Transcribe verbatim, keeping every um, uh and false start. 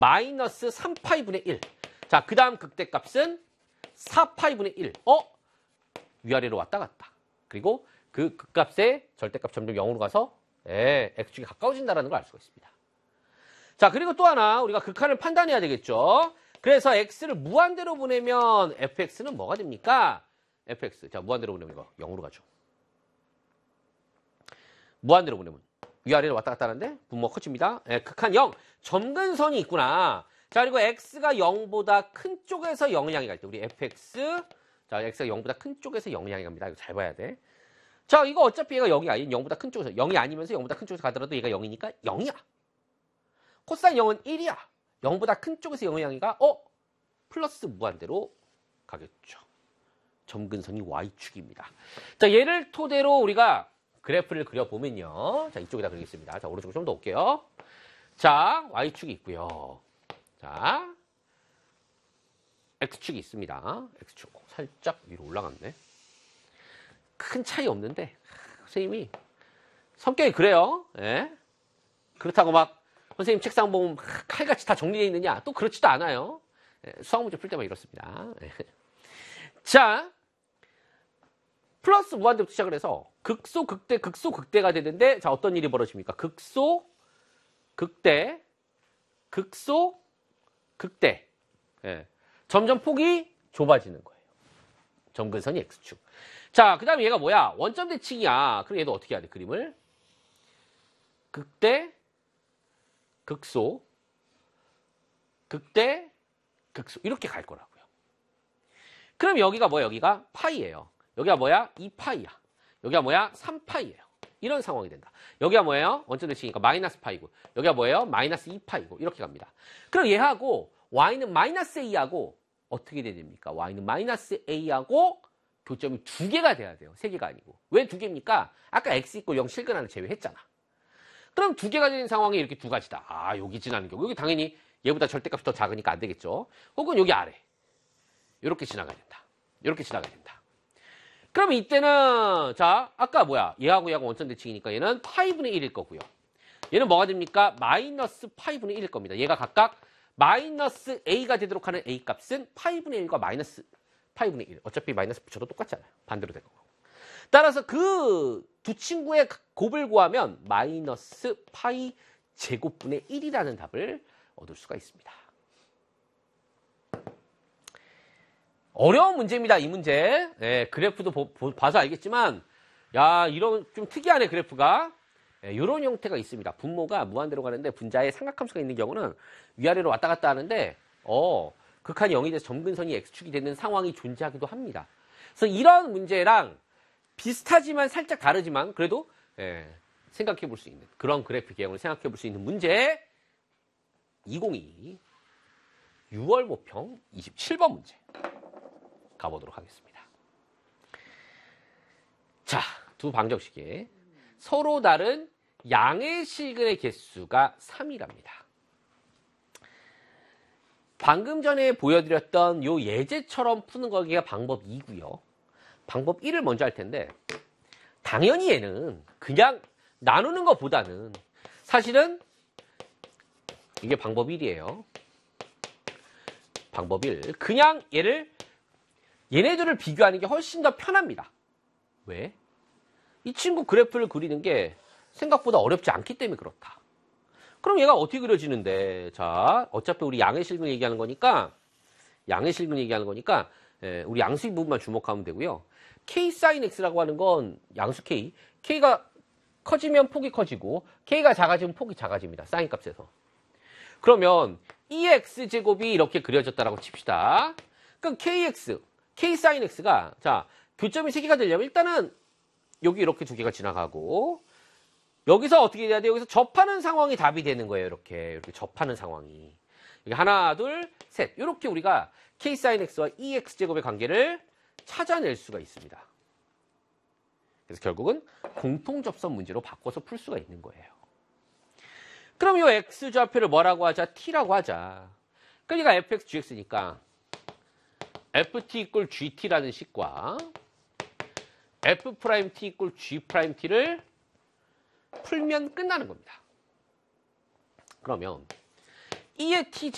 마이너스 삼 파이분의 일. 자, 그 다음 극대값은 사 파이분의 일. 어? 위아래로 왔다 갔다. 그리고 그 극값의 절대값 점점 영으로 가서 예, x축이 가까워진다는 걸 알 수가 있습니다. 자, 그리고 또 하나 우리가 극한을 판단해야 되겠죠. 그래서 x를 무한대로 보내면 fx는 뭐가 됩니까? fx. 자, 무한대로 보내면 이거 영으로 가죠. 무한대로 보내면 위아래로 왔다 갔다 하는데 분모가 커집니다. 예, 극한 영. 점근선이 있구나. 자, 그리고 x가 영보다 큰 쪽에서 영을 향해 갈 때 우리 fx. 자, x가 영보다 큰 쪽에서 영을 향해 갑니다. 이거 잘 봐야 돼. 자, 이거 어차피 얘가 영이 아닌 영보다 큰 쪽에서 영이 아니면서 영보다 큰 쪽에서 가더라도 얘가 영이니까 영이야. 코사인 영은 일이야. 영보다 큰 쪽에서 영을 향해 가. 어? 플러스 무한대로 가겠죠. 점근선이 y축입니다. 자, 얘를 토대로 우리가 그래프를 그려보면요. 자, 이쪽에다 그리겠습니다. 자, 오른쪽으로 좀 더 올게요. 자, y축이 있고요. 자, x축이 있습니다. x축 살짝 위로 올라갔네. 큰 차이 없는데 선생님이 성격이 그래요. 예? 그렇다고 막 선생님 책상 보면 칼같이 다 정리되어 있느냐? 또 그렇지도 않아요. 예, 수학 문제 풀 때만 이렇습니다. 예. 자, 플러스 무한대부터 시작을 해서 극소, 극대, 극소, 극대가 되는데 자, 어떤 일이 벌어집니까? 극소, 극대, 극소, 극대. 예. 점점 폭이 좁아지는 거예요. 점근선이 x축. 자, 그 다음에 얘가 뭐야? 원점 대칭이야. 그럼 얘도 어떻게 해야 돼? 그림을. 극대, 극소, 극대, 극소. 이렇게 갈 거라고요. 그럼 여기가 뭐야? 여기가 파이예요. 여기가 뭐야? 이 파이야. 여기가 뭐야? 삼 파이예요. 이런 상황이 된다. 여기가 뭐예요? 원점 대칭이니까 마이너스 파이고. 여기가 뭐예요? 마이너스 이 파이고. 이렇게 갑니다. 그럼 얘하고 y는 마이너스 a하고 어떻게 됩니까? y는 마이너스 a하고 교점이 두 개가 돼야 돼요. 세 개가 아니고. 왜 두 개입니까? 아까 x 있고 영 실근하는 제외했잖아. 그럼 두 개가 되는 상황이 이렇게 두 가지다. 아, 여기 지나는 경우. 여기 당연히 얘보다 절대값이 더 작으니까 안 되겠죠. 혹은 여기 아래. 이렇게 지나가야 된다. 이렇게 지나가야 된다. 그럼 이때는 자, 아까 뭐야? 얘하고 얘하고 원점 대칭이니까 얘는 파이분의 일일 거고요. 얘는 뭐가 됩니까? 마이너스 파이분의 일일 겁니다. 얘가 각각 마이너스 a가 되도록 하는 a 값은 파이분의 일과 마이너스 파이분의 일. 어차피 마이너스 붙여도 똑같잖아요. 반대로 되고. 따라서 그 두 친구의 곱을 구하면 마이너스 파이 제곱분의 일이라는 답을 얻을 수가 있습니다. 어려운 문제입니다. 이 문제. 네, 그래프도 보, 보, 봐서 알겠지만 야, 이런 좀 특이하네 그래프가. 네, 이런 형태가 있습니다. 분모가 무한대로 가는데 분자에 삼각함수가 있는 경우는 위아래로 왔다 갔다 하는데 어, 극한이 영이 돼서 점근선이 x축이 되는 상황이 존재하기도 합니다. 그래서 이런 문제랑 비슷하지만 살짝 다르지만 그래도 예, 생각해 볼 수 있는 그런 그래프 개형을 생각해 볼 수 있는 문제 이천이십이 유월 모평 이십칠 번 문제 가보도록 하겠습니다. 자, 두 방정식에 서로 다른 양의 실근의 개수가 삼이랍니다. 방금 전에 보여드렸던 요 예제처럼 푸는 거기가 방법 이고요. 방법 일을 먼저 할 텐데 당연히 얘는 그냥 나누는 것보다는 사실은 이게 방법 일이에요. 방법 일. 그냥 얘를 얘네들을 비교하는 게 훨씬 더 편합니다. 왜? 이 친구 그래프를 그리는 게 생각보다 어렵지 않기 때문에 그렇다. 그럼 얘가 어떻게 그려지는데? 자, 어차피 우리 양의 실근 얘기하는 거니까 양의 실근 얘기하는 거니까 예, 우리 양수의 부분만 주목하면 되고요. K sin X라고 하는 건 양수 K. K가 커지면 폭이 커지고 K가 작아지면 폭이 작아집니다. 사인 값에서. 그러면 이 엑스 제곱이 이렇게 그려졌다라고 칩시다. 그럼 Kx, K sin X가 자, 교점이 세 개가 되려면 일단은 여기 이렇게 두 개가 지나가고 여기서 어떻게 돼야 돼요? 여기서 접하는 상황이 답이 되는 거예요. 이렇게 이렇게 접하는 상황이. 여기 하나, 둘, 셋. 이렇게 우리가 K sin X와 이 엑스 제곱의 관계를 찾아낼 수가 있습니다. 그래서 결국은 공통접선 문제로 바꿔서 풀 수가 있는 거예요. 그럼 이 x 좌표를 뭐라고 하자? t라고 하자. 그러니까 fx gx니까 ft 이꼴 gt라는 식과 f't 이꼴 g't를 풀면 끝나는 겁니다. 그러면 이의 t